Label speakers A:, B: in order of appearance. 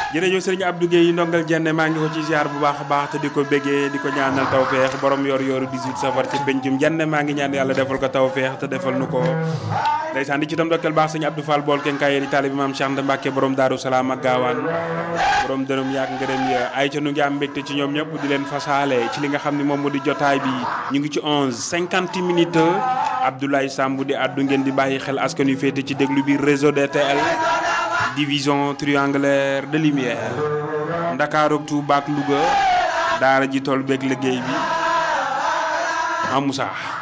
A: jërëjëf sëriñ Abdou Guèye ndongal jenne maa ngi ko ci ziar bu baax a baax te di ko béggee di ko ñaanal tawfeex borom yor 18 safar ci pencum jenne maa ngi ñaan yàlla defal ko tawfeex te defal nu ko ndeysaan di ci tam ndokkeel baax sëriñ Abdou Fall bool kenkaay di taalibi maam Cheikh Anta Mbacke borom Daaru Salaam ak gaawaan borom dërëm yaak ngërëm ya ay ca nu ngi am mbégte ci ñoom ñëpp di leen fasaale ci li nga xam ne moom moo di jotaay bi ñu ngi ci 11:50 minutes Abdoulaye Samb di addu ngeen di bàyyi xel askan yu féete ci déglu bi réseau DTL division triangulaire de lumière Dakar ak Touba ak Louga daara ji tool beeg liggéey bi Moussa